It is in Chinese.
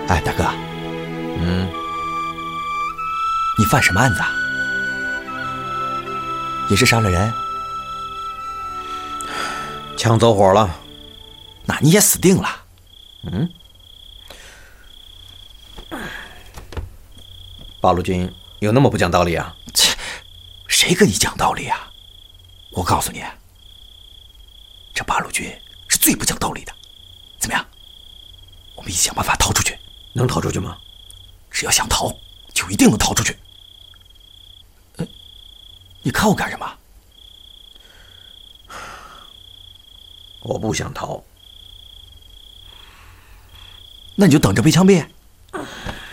哎，大哥，你犯什么案子啊？也是杀了人？ 枪走火了。 那你也死定了。 八路军有那么不讲道理啊？ 切，谁跟你讲道理啊？我告诉你，这八路军是最不讲道理的。怎么样？我们一起想办法逃出去。 能逃出去吗？ 只要想逃，就一定能逃出去。你看我干什么？ 我不想逃。 那你就等着被枪毙。